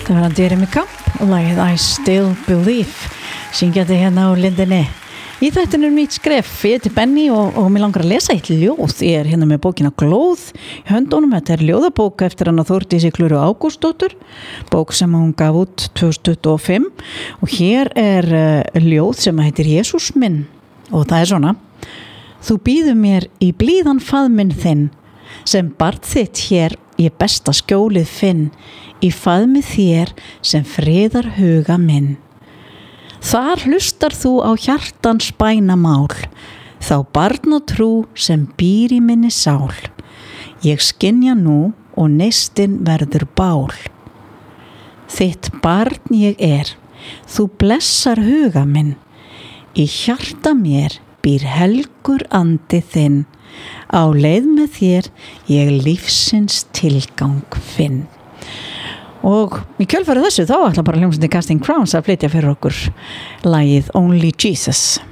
Það var Jeremy Camp og lagið I Still Believe syngjandi hérna á lindinni. Í þættinu mitt skref, ég heiti Benny og mér langar að lesa eitt ljóð. Ég hérna með bókina Glóð í höndunum. Þetta ljóðabók eftir hana Þórdísi Klöru Ágústsdóttur, bók sem hún gaf út 2025 og hér ljóð sem heitir Jesús minn og það svona: Þú býður mér í blíðan faðminn þinn, sem barn þitt hér ég besta skjólið finn, í faðmi þér sem friðar huga minn. Þar hlustar þú á hjartans bænamál, þá barnatrú sem býr í minni sál. Ég skynja nú og neistinn verður bál. Þitt barn ég þú blessar huga minn, í hjarta mér býr helgur andi þinn, á leið með þér ég lífsins tilgang finn. Og í kjölfarið þessu þá ætla bara hljómsveitin Casting Crowns að flytja fyrir okkur lagið Only Jesus.